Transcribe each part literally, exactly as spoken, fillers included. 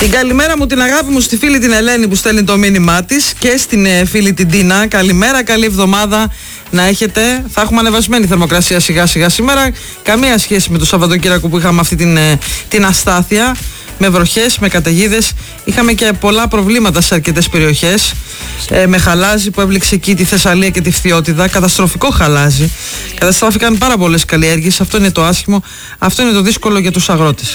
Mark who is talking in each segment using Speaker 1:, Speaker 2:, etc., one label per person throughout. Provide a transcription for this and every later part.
Speaker 1: Την καλημέρα μου, την αγάπη μου στη φίλη την Ελένη που στέλνει το μήνυμά της και στην ε, φίλη την Τίνα. Καλημέρα, καλή εβδομάδα να έχετε. Θα έχουμε ανεβασμένη θερμοκρασία σιγά σιγά σήμερα. Καμία σχέση με το Σαββατοκύριακο που είχαμε αυτή την, ε, την αστάθεια. Με βροχές, με καταιγίδες. Είχαμε και πολλά προβλήματα σε αρκετές περιοχές. Ε, με χαλάζι που έβληξε εκεί τη Θεσσαλία και τη Φθιώτιδα. Καταστροφικό χαλάζι. Καταστράφηκαν πάρα πολλές καλλιέργειες. Αυτό είναι το άσχημο. Αυτό είναι το δύσκολο για τους αγρότες.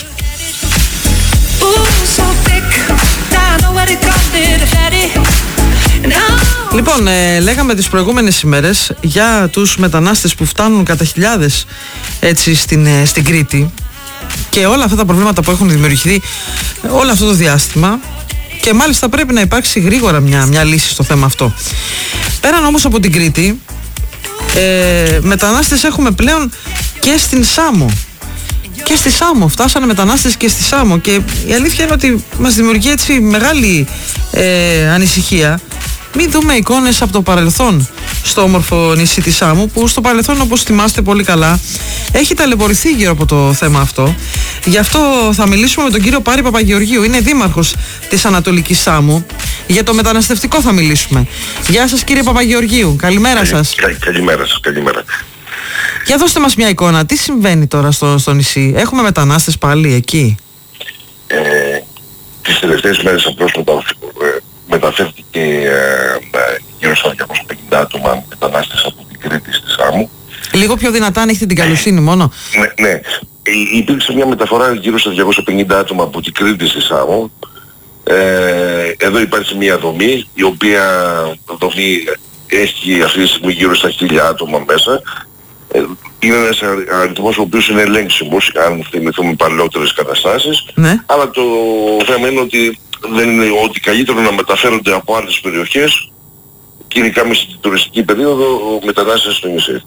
Speaker 1: Λοιπόν, ε, λέγαμε τις προηγούμενες ημέρες για τους μετανάστες που φτάνουν κατά χιλιάδες έτσι στην, ε, στην Κρήτη και όλα αυτά τα προβλήματα που έχουν δημιουργηθεί όλο αυτό το διάστημα, και μάλιστα πρέπει να υπάρξει γρήγορα μια, μια λύση στο θέμα αυτό. Πέραν όμως από την Κρήτη, ε, μετανάστες έχουμε πλέον και στην Σάμο. Και στη Σάμο, φτάσανε μετανάστες και στη Σάμο, και η αλήθεια είναι ότι μας δημιουργεί έτσι μεγάλη ε, ανησυχία. Μην δούμε εικόνες από το παρελθόν στο όμορφο νησί της Σάμου, που στο παρελθόν, όπως θυμάστε πολύ καλά, έχει ταλαιπωρηθεί γύρω από το θέμα αυτό. Γι' αυτό θα μιλήσουμε με τον κύριο Πάρη Παπαγεωργίου, είναι δήμαρχος της Ανατολικής Σάμου. Για το μεταναστευτικό θα μιλήσουμε. Γεια σας κύριε Παπαγεωργίου, καλημέρα σας.
Speaker 2: Κα, καλημέρα σας, καλημέρα.
Speaker 1: Για δώστε μας μια εικόνα, τι συμβαίνει τώρα στο, στο νησί, έχουμε μετανάστες πάλι εκεί?
Speaker 2: Ε, τις τελευταίες μέρες απλώς μετα, μεταφέρθηκε ε, γύρω στα διακόσια πενήντα άτομα μετανάστες από την Κρήτη στη Σάμου.
Speaker 1: Λίγο πιο δυνατά, αν έχετε την καλοσύνη μόνο.
Speaker 2: Ναι, ναι. Υπήρξε μια μεταφορά γύρω στα διακόσια πενήντα άτομα από την Κρήτη στη Σάμου. Ε, εδώ υπάρχει μια δομή, η οποία δομή έχει αυτή τη στιγμή γύρω στα χίλια άτομα μέσα. Είναι ένας αριθμός ο οποίος είναι ελέγξιμος, αν θυμηθούμε παλαιότερες καταστάσεις,
Speaker 1: ναι.
Speaker 2: Αλλά το θέμα είναι ότι δεν είναι ότι καλύτερο να μεταφέρονται από άλλες περιοχές, και ειδικά μέσα στην τουριστική περίοδο, μετανάστες στο νησί.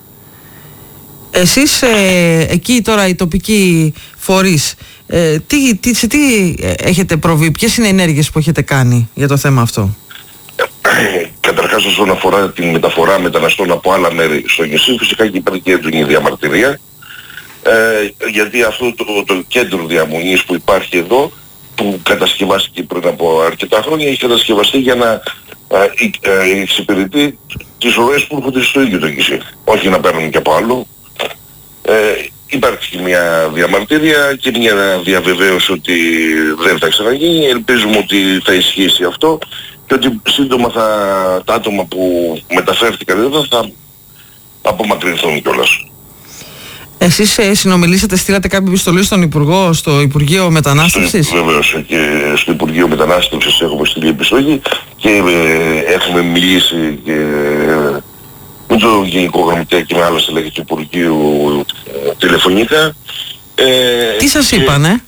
Speaker 1: Εσείς ε, εκεί τώρα οι τοπικοί φορείς, ε, τι, τι, σε τι έχετε προβεί, ποιες είναι οι ενέργειες που έχετε κάνει για το θέμα αυτό?
Speaker 2: Καταρχάς, όσον αφορά την μεταφορά μεταναστών από άλλα μέρη στο νησί, φυσικά και υπάρχει και έντονη διαμαρτυρία, ε, γιατί αυτό το, το κέντρο διαμονής που υπάρχει εδώ, που κατασκευάστηκε πριν από αρκετά χρόνια, έχει κατασκευαστεί για να ε, ε, εξυπηρετεί τις ροές που έρχονται στο ίδιο το νησί, όχι να παίρνουν και από άλλο. Ε, υπάρχει και μια διαμαρτυρία και μια διαβεβαίωση ότι δεν θα ξαναγίνει. Ελπίζουμε ότι θα ισχύσει αυτό και ότι σύντομα θα, τα άτομα που μεταφέρθηκαν εδώ θα απομακρυνθούν κιόλας.
Speaker 1: Εσείς ε, συνομιλήσατε, στείλατε κάποια επιστολή στον Υπουργό, στο Υπουργείο Μετανάστευσης?
Speaker 2: Βεβαίως, και στο Υπουργείο Μετανάστευσης έχουμε στείλει επιστολή και ε, έχουμε μιλήσει και, ε, με το Γενικό Γραμματέα και με άλλα στελέχη του Υπουργείου ε, τηλεφωνικά. Ε,
Speaker 1: Τι σας είπανε?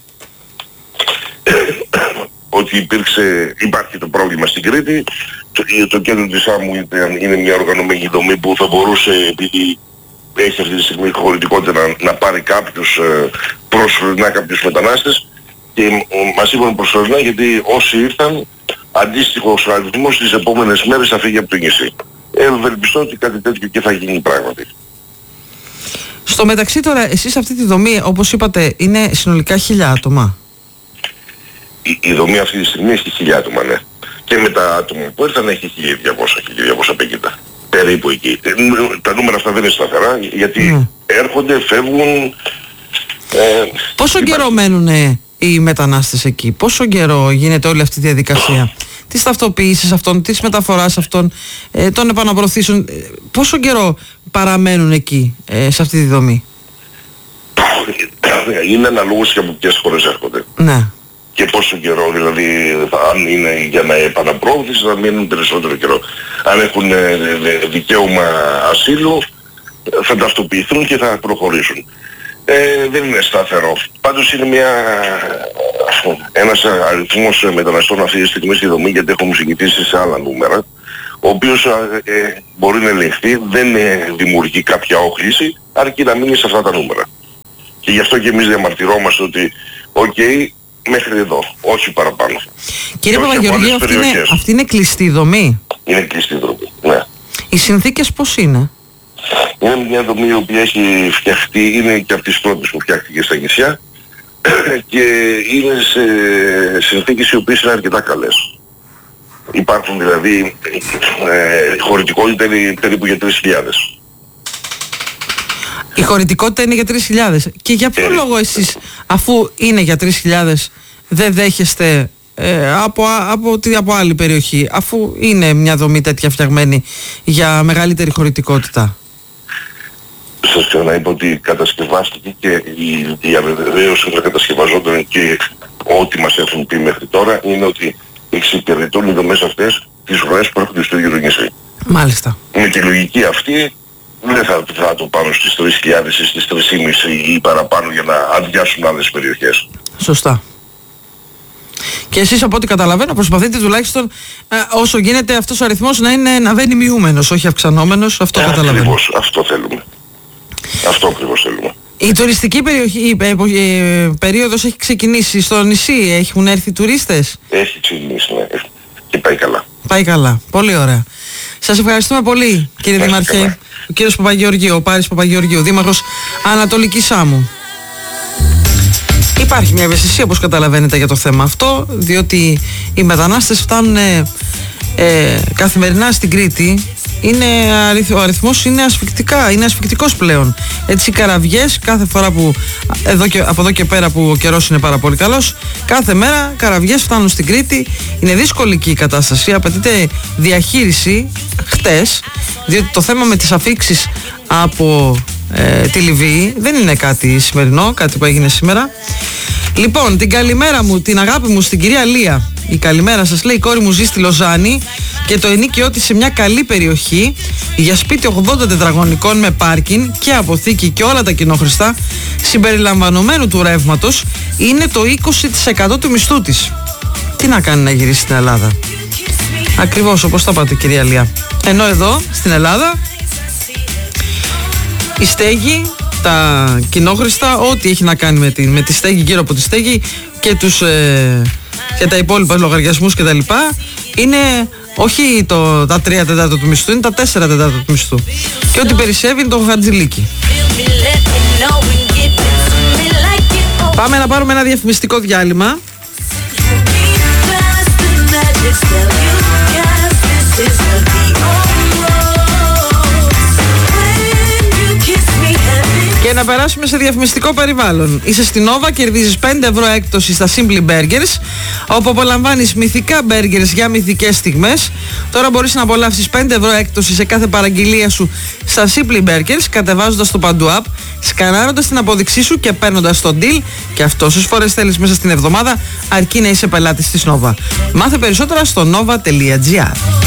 Speaker 2: Ότι υπήρξε, υπάρχει το πρόβλημα στην Κρήτη. Το, το κέντρο της Σάμου είναι μια οργανωμένη δομή που θα μπορούσε, επειδή έχει αυτή τη στιγμή χωρητικότητα, να, να πάρει κάποιους ε, προσωρινά κάποιους μετανάστες, και ε, μας είπαν προσωρινά γιατί όσοι ήρθαν, αντίστοιχος αριθμός τις επόμενες μέρες θα φύγει από το νησί. Ευελπιστώ ότι κάτι τέτοιο και θα γίνει πράγματι.
Speaker 1: Στο μεταξύ τώρα, εσείς αυτή τη δομή, όπως είπατε, είναι συνολικά χίλια άτομα.
Speaker 2: Η, η δομή αυτή τη στιγμή έχει χίλια άτομα, ναι. Και με τα άτομα που ήρθαν έχει χίλια διακόσια, χίλια διακόσια πενήντα. Περίπου εκεί. Τα νούμερα αυτά δεν είναι σταθερά, γιατί mm. έρχονται, φεύγουν. Ε,
Speaker 1: Πόσο
Speaker 2: υπάρχει...
Speaker 1: καιρό μένουν οι μετανάστες εκεί, πόσο καιρό γίνεται όλη αυτή η διαδικασία της ταυτοποίησης αυτών, της μεταφοράς αυτών, ε, των επαναπροωθήσεων, ε, πόσο καιρό παραμένουν εκεί, ε, σε αυτή τη δομή?
Speaker 2: Είναι αναλόγως και από ποιες χώρες έρχονται.
Speaker 1: Ναι.
Speaker 2: Και πόσο καιρό, δηλαδή αν είναι για να επαναπρόωθηση θα μείνουν περισσότερο καιρό. Αν έχουν δικαίωμα ασύλου θα ταυτοποιηθούν και θα προχωρήσουν. Ε, δεν είναι σταθερό. Πάντως είναι μια, ένας αριθμός μεταναστών αυτή τη στιγμή στη δομή, γιατί έχουμε συγκητήσει σε άλλα νούμερα, ο οποίος ε, μπορεί να ελεγχθεί, δεν ε, δημιουργεί κάποια όχληση, αρκεί να μείνει σε αυτά τα νούμερα. Και γι' αυτό και εμείς διαμαρτυρόμαστε ότι, οκ, okay, μέχρι εδώ, όχι παραπάνω.
Speaker 1: Κύριε Παπαγεωργίου, αυτή, αυτή είναι κλειστή δομή?
Speaker 2: Είναι κλειστή δομή, ναι.
Speaker 1: Οι συνθήκες πώς είναι?
Speaker 2: Είναι μια δομή η οποία έχει φτιαχτεί, είναι και από τις πρώτες που φτιάχτηκε στα νησιά. και είναι σε συνθήκες οι οποίες είναι αρκετά καλές. Υπάρχουν δηλαδή ε, χωρητικότητα είναι περίπου για τρεις χιλιάδες.
Speaker 1: Η χωρητικότητα είναι για τρεις χιλιάδες. Και για ποιο ε, λόγο εσείς, αφού είναι για τρεις χιλιάδες, δεν δέχεστε ε, από, από, από άλλη περιοχή, αφού είναι μια δομή τέτοια φτιαγμένη για μεγαλύτερη χωρητικότητα?
Speaker 2: Σας ξαναείπα ότι κατασκευάστηκε και η διαβεβαίωση να κατασκευαζόταν και ό,τι μας έχουν πει μέχρι τώρα είναι ότι εξυπηρετούν οι δομές αυτές τις ροές που έρχονται στο ίδιο το νησί.
Speaker 1: Μάλιστα.
Speaker 2: Με τη λογική αυτή δεν θα, θα το πάνω στις τρεις χιλιάδες ή στις τρεις χιλιάδες ή παραπάνω για να αδειάσουν άλλες περιοχές.
Speaker 1: Σωστά. Και εσείς από ό,τι καταλαβαίνω προσπαθείτε τουλάχιστον ε, όσο γίνεται αυτός ο αριθμός να, είναι, να βαίνει μειούμενος, όχι αυξανόμενος. Αυτό ε, καταλαβαίνω.
Speaker 2: Ακριβώς, αυτό θέλουμε. Αυτό ακριβώς θέλουμε.
Speaker 1: Η τουριστική περιοχή, η, η, η περίοδος έχει ξεκινήσει στο νησί, έχουν έρθει τουρίστες?
Speaker 2: Έχει ξεκινήσει, ναι. Και πάει καλά.
Speaker 1: Πάει καλά, πολύ ωραία. Σας ευχαριστούμε πολύ, κύριε Δήμαρχε. Ο κύριος Παπαγεωργίου, ο Πάρης Παπαγεωργίου, Δήμαρχος Ανατολικής Σάμου. Υπάρχει μια ευαισθησία, όπως καταλαβαίνετε, για το θέμα αυτό, διότι οι μετανάστες φτάνουν ε, ε, καθημερινά στην Κρήτη. Είναι, ο αριθμός είναι ασφυκτικά, είναι ασφυκτικός πλέον. Έτσι οι καραβιές κάθε φορά που, εδώ και, από εδώ και πέρα που ο καιρός είναι πάρα πολύ καλός, κάθε μέρα καραβιές φτάνουν στην Κρήτη. Είναι δύσκολη και η κατάσταση, απαιτείται διαχείριση χτες, διότι το θέμα με τις αφίξεις από ε, τη Λιβύη δεν είναι κάτι σημερινό, κάτι που έγινε σήμερα. Λοιπόν, την καλημέρα μου, την αγάπη μου στην κυρία Λία. Η καλημέρα σας λέει: η κόρη μου ζει στη Λοζάνη και το ενίκαιό της σε μια καλή περιοχή για σπίτι ογδόντα τετραγωνικών με πάρκιν και αποθήκη και όλα τα κοινόχρηστα συμπεριλαμβανομένου του ρεύματος είναι το είκοσι τοις εκατό του μισθού της. Τι να κάνει να γυρίσει στην Ελλάδα? Ακριβώς όπως το είπατε, κυρία Λία. Ενώ εδώ στην Ελλάδα η στέγη, τα κοινόχρηστα, ό,τι έχει να κάνει με τη, με τη στέγη, γύρω από τη στέγη και, τους, ε, και τα υπόλοιπα λογαριασμούς και τα λοιπά, είναι όχι το, τα τρία τετάρτα του μισθού, είναι τα τέσσερα τετάρτα του μισθού. Και ό,τι περισσεύει είναι το χατζηλίκι. Πάμε να πάρουμε ένα διαφημιστικό διάλειμμα. Και να περάσουμε σε διαφημιστικό περιβάλλον. Είσαι στην Nova, κερδίζεις πέντε ευρώ έκπτωση στα Simply Burgers, όπου απολαμβάνεις μυθικά burgers για μυθικές στιγμές. Τώρα μπορείς να απολαύσεις πέντε ευρώ έκπτωση σε κάθε παραγγελία σου στα Simply Burgers, κατεβάζοντας το Παντού App, σκανάροντας την απόδειξή σου και παίρνοντας το deal. Και αυτό όσες φορές θέλεις μέσα στην εβδομάδα, αρκεί να είσαι πελάτης της Nova. Μάθε περισσότερα στο nova τελεία gr.